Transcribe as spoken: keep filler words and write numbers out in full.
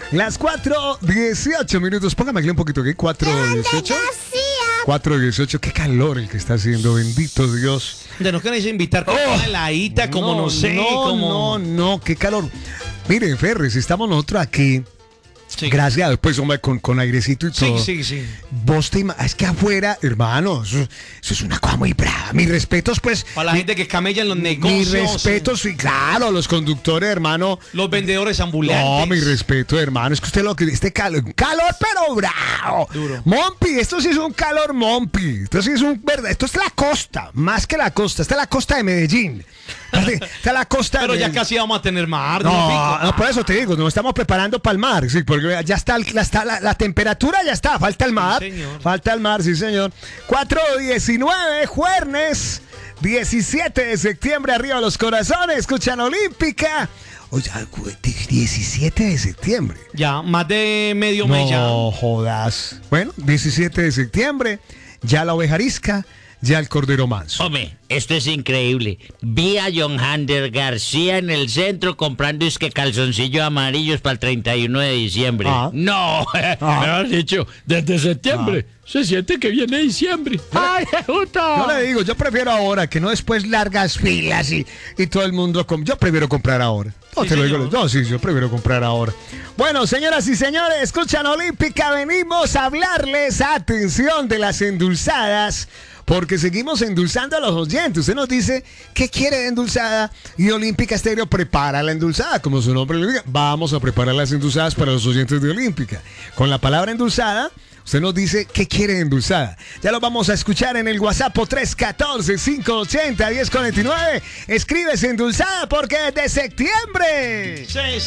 Las cuatro dieciocho minutos. Póngame aquí un poquito aquí. cuatro dieciocho. cuatro dieciocho. Qué calor el que está haciendo. Bendito Dios. De no queréis invitar con Oh, una heladita, como no, no sé. No, como... no, no. Qué calor. Mire, Ferris, estamos nosotros aquí. Sí. Gracias a Dios, pues, hombre, con, con airecito y todo. Sí, sí, sí. Vos te ima- es que afuera, hermano, eso, eso es una cosa muy brava. Mis respetos, pues. Para la mi- gente que camella en los Mis negocios. respetos, sí, claro, los conductores, hermano. Los vendedores ambulantes. No, mi respeto, hermano. Es que usted lo que. Este calor. Calor, pero bravo. Duro. Mompi, esto sí es un calor, Mompi. Esto sí es un verdad. Esto es la costa. Más que la costa. Esta es la costa de Medellín. Esta es la costa Pero de ya Medellín. casi vamos a tener mar. No, Pico? no, por eso te digo, nos estamos preparando para el mar, sí, porque ya está, el- la, está la, la temperatura, ya está, falta el mar, Sí, señor. falta el mar, sí señor. cuatro diecinueve, jueves, diecisiete de septiembre, arriba los corazones, escuchan Olímpica. Oye, diecisiete de septiembre. Ya, más de medio mes ya. No jodas. Bueno, diecisiete de septiembre, ya la oveja arisca, ya el cordero manso. Hombre, esto es increíble. Vi a John Hander García en el centro comprando es que calzoncillos amarillos para el treinta y uno de diciembre. Ah. No, me has dicho, desde septiembre. Se siente que viene diciembre. ¡Ay, puta! Yo le digo, yo prefiero ahora, que no después largas filas y, y todo el mundo... com- yo prefiero comprar ahora. No, Sí, te lo digo, señor. no, sí, yo prefiero comprar ahora. Bueno, señoras y señores, escuchan Olímpica, venimos a hablarles, atención, de las endulzadas, porque seguimos endulzando a los oyentes. Usted nos dice, ¿qué quiere de endulzada? Y Olímpica Estéreo prepara la endulzada, como su nombre lo indica. Vamos a preparar las endulzadas para los oyentes de Olímpica. Con la palabra endulzada... Usted nos dice qué quiere de endulzada. Ya lo vamos a escuchar en el WhatsApp tres uno cuatro, cinco ochenta, diez cuarenta y nueve. Escríbese endulzada porque desde septiembre. Sí,